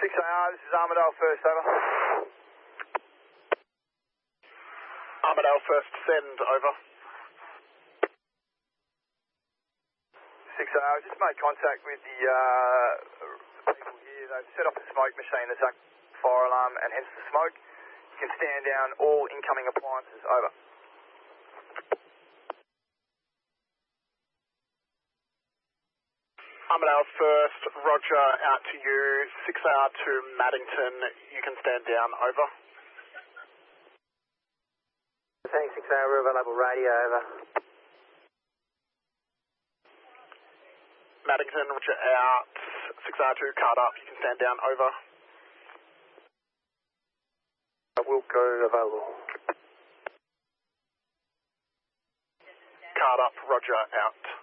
6AR, this is Armadale First, over. Armadale First, send, over. 6AR, just made contact with the people here. They've set off a smoke machine that's acting fire alarm and hence the smoke. You can stand down all incoming appliances, over. Armadale First, roger, out to you. 6AR to Maddington, you can stand down, over. Thanks, 6AR, we're available radio, over. Maddington, roger, out. 6AR to card up, you can stand down, over. Wilco, available. Card up, roger, out.